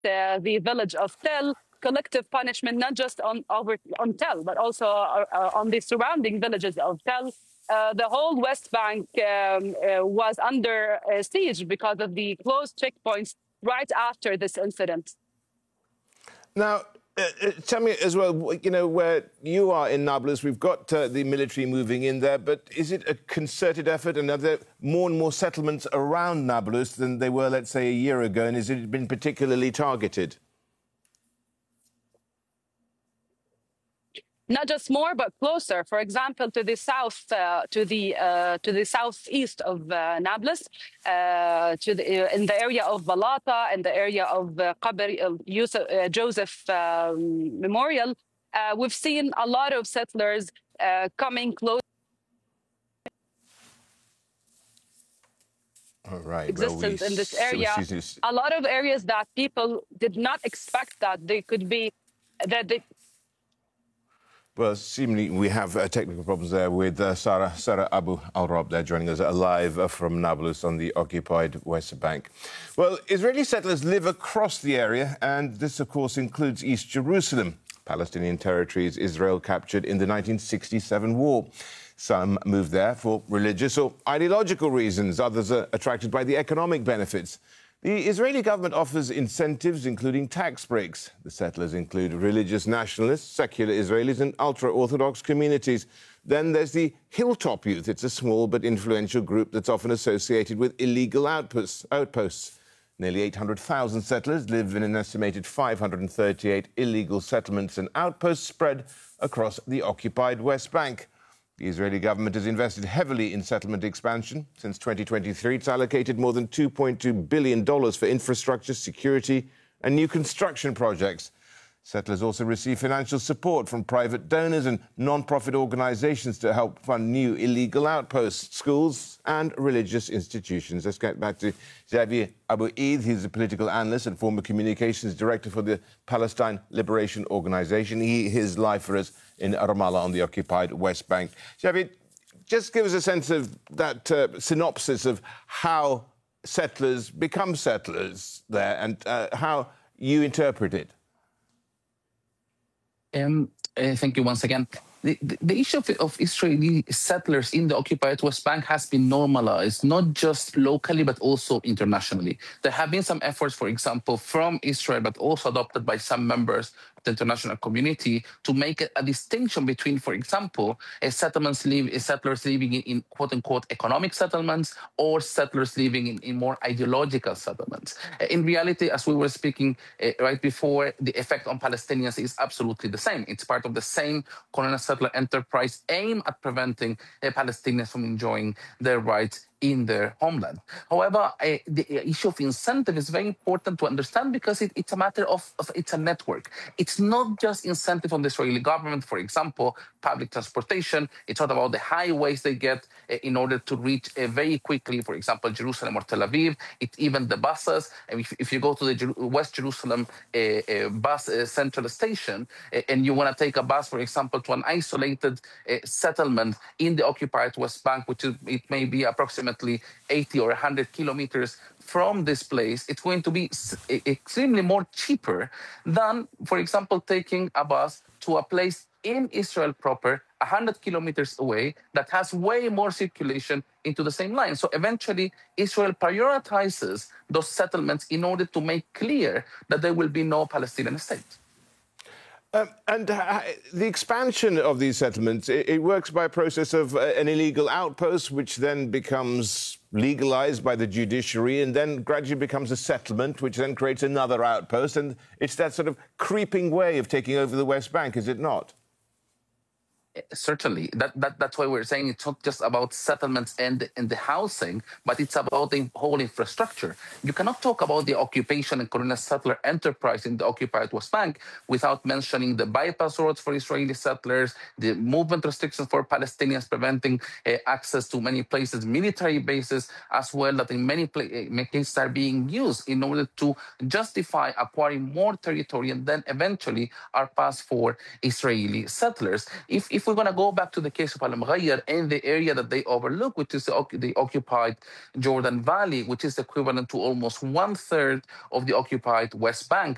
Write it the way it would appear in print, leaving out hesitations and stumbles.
the village of Tel, collective punishment, not just on Tel, but also on the surrounding villages of Tel. The whole West Bank was under siege because of the closed checkpoints right after this incident. Now, tell me as well, you know, where you are in Nablus, we've got the military moving in there, but is it a concerted effort? And are there more and more settlements around Nablus than they were, let's say, a year ago? And has it been particularly targeted? Not just more, but closer. For example, to the south, to the southeast of Nablus, in the area of Balata, in the area of Qabr Joseph Memorial, we've seen a lot of settlers coming close. All right. Existence in this area. A lot of areas that people did not expect that they could be, that they. Well, seemingly we have technical problems there with Sarah Abu Al-Rab there joining us live from Nablus on the occupied West Bank. Well, Israeli settlers live across the area, and this, of course, includes East Jerusalem, Palestinian territories Israel captured in the 1967 war. Some moved there for religious or ideological reasons. Others are attracted by the economic benefits. The Israeli government offers incentives, including tax breaks. The settlers include religious nationalists, secular Israelis and ultra-Orthodox communities. Then there's the Hilltop Youth. It's a small but influential group that's often associated with illegal outposts. Nearly 800,000 settlers live in an estimated 538 illegal settlements and outposts spread across the occupied West Bank. The Israeli government has invested heavily in settlement expansion. Since 2023, it's allocated more than $2.2 billion for infrastructure, security and new construction projects. Settlers also receive financial support from private donors and non-profit organisations to help fund new illegal outposts, schools and religious institutions. Let's get back to Xavier Abu-Eid. He's a political analyst and former communications director for the Palestine Liberation Organization. His life for us in Ramallah on the occupied West Bank. Xavier, just give us a sense of that synopsis of how settlers become settlers there and how you interpret it. Thank you once again. The issue of Israeli settlers in the occupied West Bank has been normalized, not just locally, but also internationally. There have been some efforts, for example, from Israel, but also adopted by some members of the international community to make a distinction between, for example, settlers living in quote-unquote economic settlements or settlers living in more ideological settlements. In reality, as we were speaking right before, the effect on Palestinians is absolutely the same. It's part of the same colonial settler enterprise aimed at preventing Palestinians from enjoying their rights in their homeland. However, the issue of incentive is very important to understand because it's a matter of it's a network. It's not just incentive on the Israeli government, for example, public transportation. It's not about the highways they get in order to reach very quickly, for example, Jerusalem or Tel Aviv. It's even the buses. And if you go to the West Jerusalem bus central station and you want to take a bus, for example, to an isolated settlement in the occupied West Bank, it may be approximately 80 or 100 kilometers from this place, it's going to be extremely more cheaper than, for example, taking a bus to a place in Israel proper, 100 kilometers away, that has way more circulation into the same line. So eventually, Israel prioritizes those settlements in order to make clear that there will be no Palestinian state. And the expansion of these settlements, it works by a process of an illegal outpost, which then becomes legalized by the judiciary and then gradually becomes a settlement, which then creates another outpost. And it's that sort of creeping way of taking over the West Bank, is it not? Certainly. That's why we're saying it's not just about settlements and the housing, but it's about the whole infrastructure. You cannot talk about the occupation and colonial settler enterprise in the occupied West Bank without mentioning the bypass roads for Israeli settlers, the movement restrictions for Palestinians preventing access to many places, military bases as well, that in many cases are being used in order to justify acquiring more territory and then eventually are passed for Israeli settlers. If we're going to go back to the case of Al-Mughayyar and the area that they overlook, which is the occupied Jordan Valley, which is equivalent to almost 1/3 of the occupied West Bank,